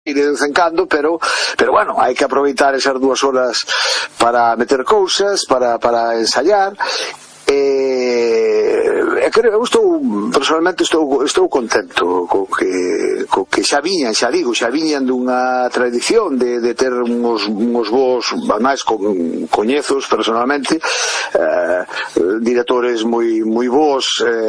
de vez en cando, pero bueno, hai que aproveitar esas 2 horas para meter cousas, para ensayar. Eu personalmente estou contento co que xa viñan dunha tradición de ter uns bons, máis coñezos personalmente, directores moi bons,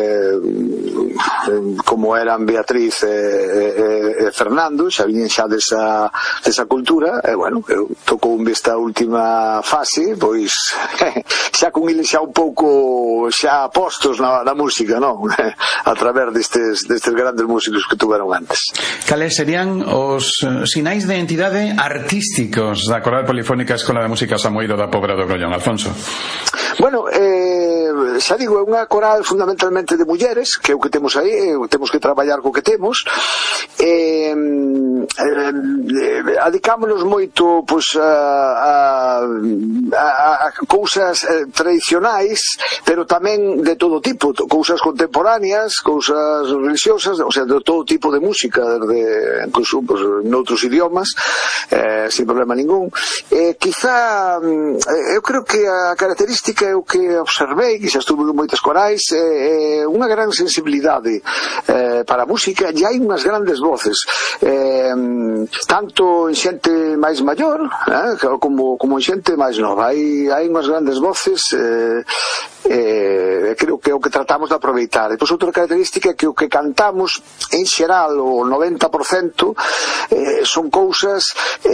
como eran Beatriz e Fernando, xa viñen xa desa cultura, e bueno, eu tocou esta última fase, pois xa con eles xa un pouco xa postos na música, non? A través destes grandes músicos que tuveron antes. Cales serían os sinais de identidade artísticos da Coral Polifónica Escola de Música Samueiro da Pobra do Grollón, Alfonso? Bueno, xa digo, é unha coral fundamentalmente de mulleres, que é o que temos aí, temos que traballar co que temos. Adicámonos moito pois a cousas tradicionais, pero tamén de todo tipo, cousas contemporáneas, cousas religiosas, o sea, de todo tipo de música, incluso pues, noutros idiomas, sin problema ningún. Quizá eu creo que a característica é o que observei, que xa estuve en moitas corais, unha gran sensibilidade para a música, e hai unhas grandes voces, tanto en xente máis maior como en xente máis nova. Hai unhas grandes voces, creo que é o que tratamos de aproveitar. E pois outra característica é que o que cantamos en xeral, o 90%, son cousas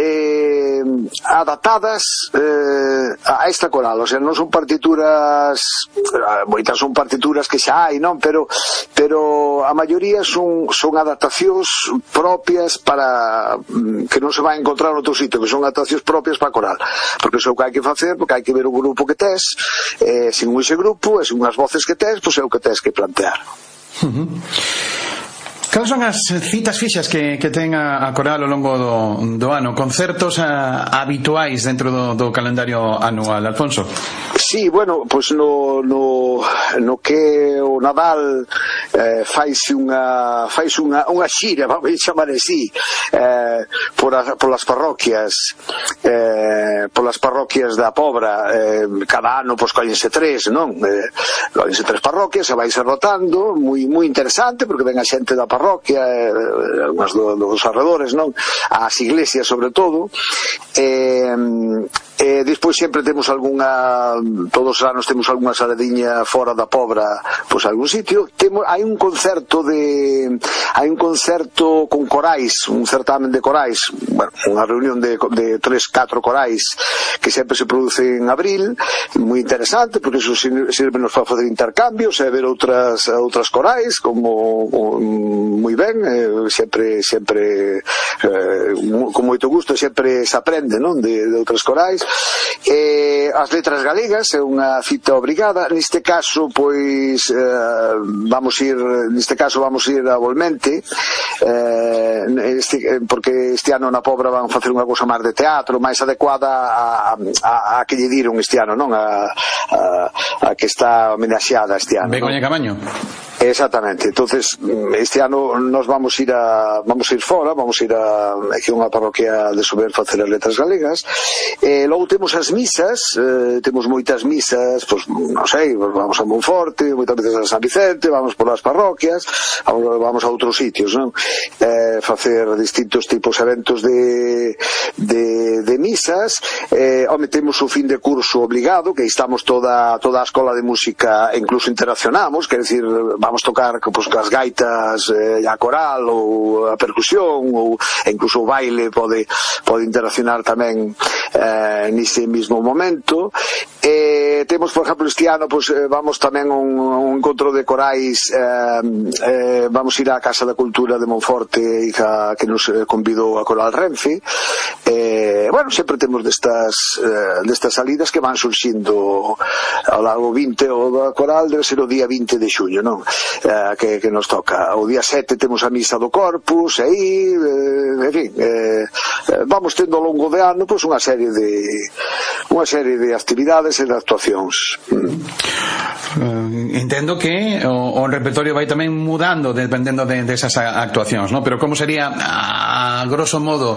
adaptadas a esta coral, o sea, non son partituras, moitas son partituras que xa hai, non? Pero a maioría son adaptacións propias para que non se vai encontrar en outro sitio, que son adaptacións propias para a coral, porque iso é o que hai que facer, porque hai que ver o grupo que tes, según ese grupo e según as voces que tes, pois é o que tes que plantear. Cales son as citas fixas que ten a coral ao longo do ano? Concertos habituais dentro do calendario anual, Alfonso? Sí, bueno, pois no que o Nadal faise unha xira, vamos chamar así, polas parroquias da Pobra. Cada ano pois collense 3, non? Collense 3 parroquias, e vaise rotando, moi interesante, porque ven a xente da parroquia, unhas dos arredores, non? As iglesias sobre todo. Despois sempre temos todos os anos temos algunha saladiña fora da Pobra, pois algún sitio. Hai un concerto con corais, un certamen de corais, bueno, unha reunión de 3-4 corais que sempre se produce en abril, moi interesante, porque iso sirve nos para facer intercambios e ver outras corais, como moi ben, sempre con moito gusto, sempre se aprende, non, de outras corais. As letras galegas é unha cita obrigada. Neste caso pois vamos ir a Volmente, porque este ano na Pobra van facer unha cousa máis de teatro, máis adecuada a que lle diron este ano, non? A que está homenaxeada este ano. Begoña Camaño. Exactamente. Entonces este ano nos vamos ir fora, vamos ir aquí a unha parroquia de Sober facer as letras galegas. Logo temos as misas, temos moitas misas, pois non sei, vamos a Monforte, moitas veces a San Vicente, vamos polas parroquias, vamos a outros sitios, non? Facer distintos tipos de eventos de misas. Temos o fin de curso obligado, que estamos toda a escola de música, incluso interaccionamos, quer decir, vamos tocar pues, as gaitas, a coral ou a percusión, ou incluso o baile pode interaccionar tamén neste mismo momento. Temos, por exemplo, este ano pues, vamos tamén a un encontro de corais, vamos ir á Casa da Cultura de Monforte, que nos convidou a Coral Renfe. Bueno, sempre temos destas salidas que van surxindo ao largo 20, o da coral debe ser o día 20 de xuño, non? Que nos toca. O día 7 temos a misa do Corpus, aí, en fin, vamos tendo ao longo de ano pois unha serie de actividades e de actuacións. entendo que o repertorio vai tamén mudando dependendo de esas actuacións, ¿no? Pero como sería a grosso modo